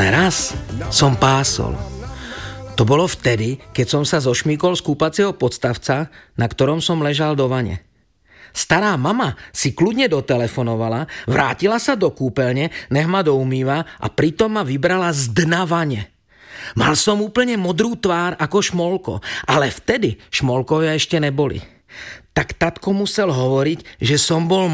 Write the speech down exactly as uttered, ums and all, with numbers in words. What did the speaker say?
Ale raz som pásol. To bolo vtedy, keď som sa zošmýkol z kúpacieho podstavca, na ktorom som ležal do vane. Stará mama si kľudne dotelefonovala, vrátila sa do kúpeľne, nech ma doumýva a pritom ma vybrala z dna vane. Mal som úplne modrú tvár ako šmolko, ale vtedy šmolkovia ešte neboli. Tak tatko musel hovoriť, že som bol